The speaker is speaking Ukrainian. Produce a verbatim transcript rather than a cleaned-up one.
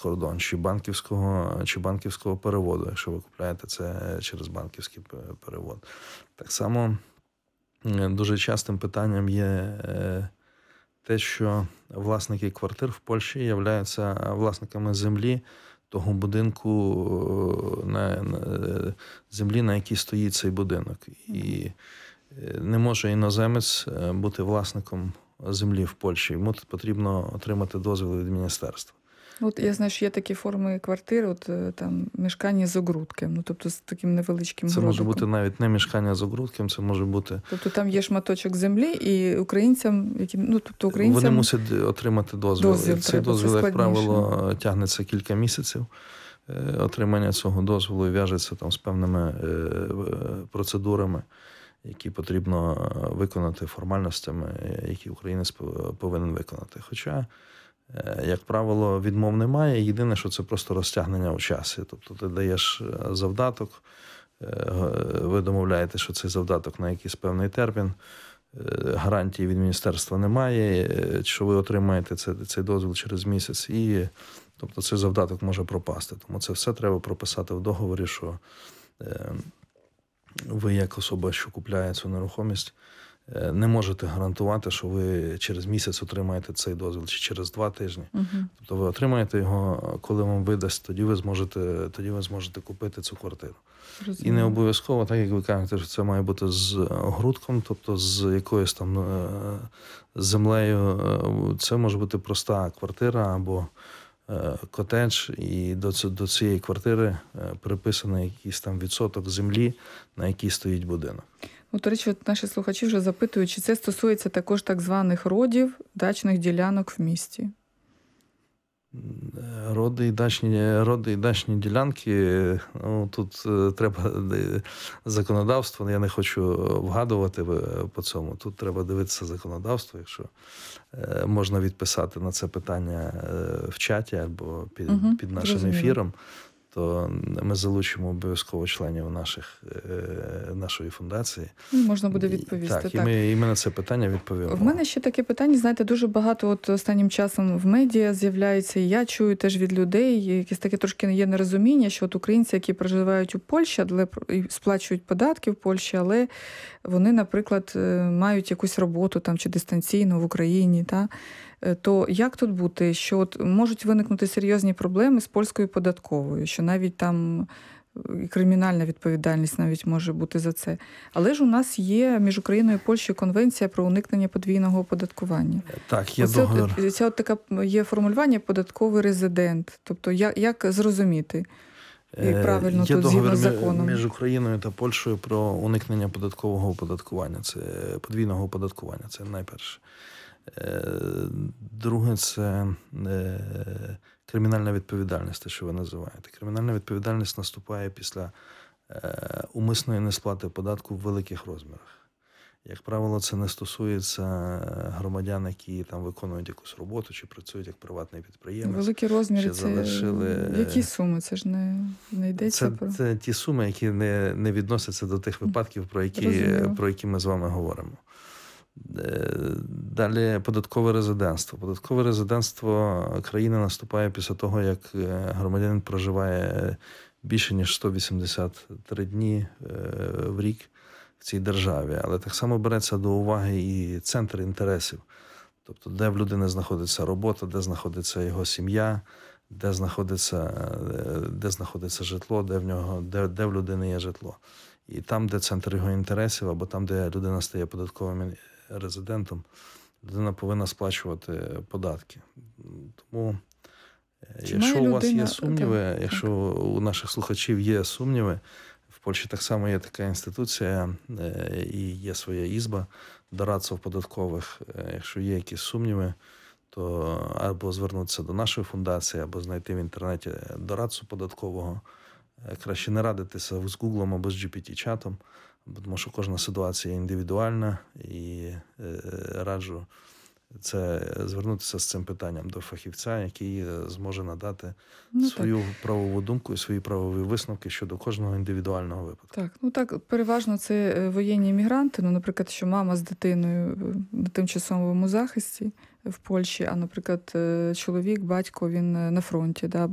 кордон, чи банківського, чи банківського переводу, якщо ви купляєте це через банківський перевод. Так само дуже частим питанням є те, що власники квартир в Польщі являються власниками землі, того будинку, на, на землі, на якій стоїть цей будинок. І не може іноземець бути власником землі в Польщі. Йому потрібно отримати дозвіл від міністерства. От я знаю, що є такі форми квартир, от там мешкання з огрудком, ну тобто з таким невеличким Це городиком. може бути навіть не мешкання з огрудком, це може бути... Тобто там є шматочок землі, і українцям, які, ну тобто українцям... Вони мусять отримати дозвіл. дозвіл Цей треба, дозвіл, як правило, тягнеться кілька місяців. Отримання цього дозволу в'яжеться там з певними процедурами, які потрібно виконати, формальностями, які українець повинен виконати. Хоча, як правило, відмов немає. Єдине, що це просто розтягнення у часі. Тобто ти даєш завдаток, ви домовляєте, що цей завдаток на якийсь певний термін, гарантії від міністерства немає, що ви отримаєте цей, цей дозвіл через місяць, і тобто цей завдаток може пропасти. Тому це все треба прописати в договорі, що ви як особа, що купляє цю нерухомість, не можете гарантувати, що ви через місяць отримаєте цей дозвіл, чи через два тижні. Uh-huh. Тобто ви отримаєте його, коли вам видасть, тоді ви зможете, тоді ви зможете купити цю квартиру. Розуміло. І не обов'язково, так як ви кажете, що це має бути з огрудком, тобто з якоюсь там землею. Це може бути проста квартира або котедж, і до, до цієї квартири приписаний якийсь там відсоток землі, на якій стоїть будинок. Ну, до речі, от наші слухачі вже запитують, чи це стосується також так званих родів, дачних ділянок в місті? Роди і дачні, роди і дачні ділянки, ну, тут треба законодавство, я не хочу вгадувати по цьому, тут треба дивитися законодавство, якщо можна відписати на це питання в чаті або під, угу, під нашим розуміло. ефіром, то ми залучимо обов'язково членів наших, нашої фундації. Можна буде відповісти. Так, так. І, ми, і ми на це питання відповімо. В мене ще таке питання, знаєте, дуже багато от останнім часом в медіа з'являється, і я чую теж від людей, якесь таке трошки є нерозуміння, що от українці, які проживають у Польщі, але сплачують податки в Польщі, але вони, наприклад, мають якусь роботу там чи дистанційно в Україні, та? То як тут бути, що от можуть виникнути серйозні проблеми з польською податковою, що навіть там і кримінальна відповідальність навіть може бути за це. Але ж у нас є між Україною і Польщею конвенція про уникнення подвійного оподаткування. Так, є Оце договір. От, це от таке є формулювання податковий резидент. Тобто як, як зрозуміти? І правильно є тут згідно з законом. законом. Між Україною та Польщею про уникнення податкового оподаткування. Це подвійного оподаткування, це найперше. Друге, це кримінальна відповідальність, те, що ви називаєте. Кримінальна відповідальність наступає після умисної несплати податку в великих розмірах. Як правило, це не стосується громадян, які там виконують якусь роботу, чи працюють як приватний підприємець. Великі розміри, це залишили... які суми? Це ж не, не йдеться це, про... Це ті суми, які не, не відносяться до тих випадків, про які, про які ми з вами говоримо. Далі податкове резидентство. Податкове резидентство країни наступає після того, як громадянин проживає більше, ніж сто вісімдесят три дні в рік в цій державі. Але так само береться до уваги і центр інтересів. Тобто, де в людини знаходиться робота, де знаходиться його сім'я, де знаходиться, де знаходиться житло, де в нього, де, де в людини є житло. І там, де центр його інтересів, або там, де людина стає податковим резидентом, людина повинна сплачувати податки. Тому, Чи якщо у вас людина... є сумніви, так, якщо так. у наших слухачів є сумніви, в Польщі так само є така інституція і є своя ізба дорадців податкових. Якщо є якісь сумніви, то або звернутися до нашої фундації, або знайти в інтернеті дорадцу податкового. Краще не радитися з Гуглом або з джі пі ті-чатом, тому що кожна ситуація індивідуальна, і раджу це звернутися з цим питанням до фахівця, який зможе надати ну, свою так. правову думку і свої правові висновки щодо кожного індивідуального випадку. Так, ну так, переважно це воєнні мігранти, ну, наприклад, що мама з дитиною на тимчасовому захисті в Польщі, а, наприклад, чоловік, батько, він на фронті, да,